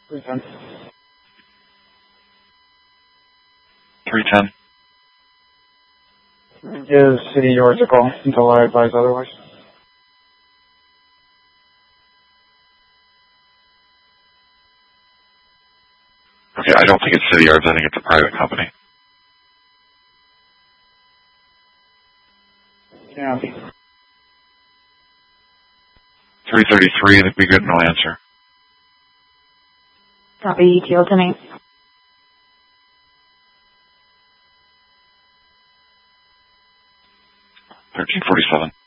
310. 310. Give City Yards a call until I advise otherwise. Okay, I don't think it's City Yards. I think it's a private company. Yeah. 333, I think we get no answer. Copy, ETL tonight. 1347.